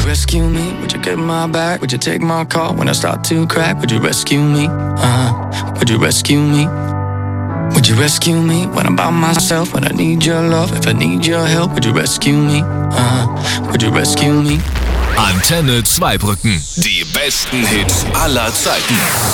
rescue me? Would you get my back? Would you take my call when I start to crack? Would you rescue me? Would you rescue me? Would you rescue me when I'm by myself? When I need your love, if I need your help, would you rescue me? Would you rescue me? Antenne Zweibrücken. Die besten Hits aller Zeiten.